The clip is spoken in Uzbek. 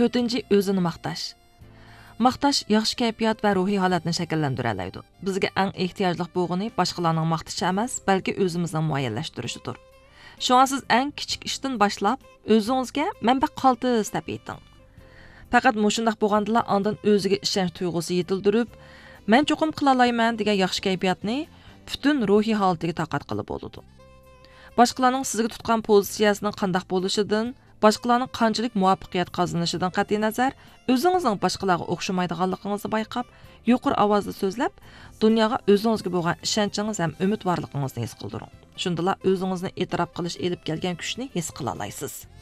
4-nji özünü maqtash. Maqtash yaxshi kayfiyat va ruhiy holatni shakllantiradi. Bizga eng ehtiyojli bo'lgani boshqalarning maqtashi emas, balki o'zimizning muayyanlashtirishidir. Shunga siz eng kichik ishdan boshlab o'zingizga "Men baq qaltis" deb ayting. Faqat mushundaq bo'lganda ondan o'ziga ishonch tuyg'usi yetildirib, "Men cho'qim qila olmayman" degan yaxshi kayfiyatni butun ruhiy holatiga taqat qilib bo'ladi. Boshqalarning sizga tutgan pozitsiyasining qanday bo'lishidan, boshqalarning qanchalik muvaffaqiyat qozonishidan qat'iy nazar, o'zingizning boshqalarga o'xshamaydiganligingizni bayqab, yuqori ovozda so'zlab, dunyoga o'zingizga bo'lgan ishonchingiz ham umidvorligingizni his qildiring. Shundala o'zingizni e'tirof qilish elib kelgan kuchni his qila olasiz.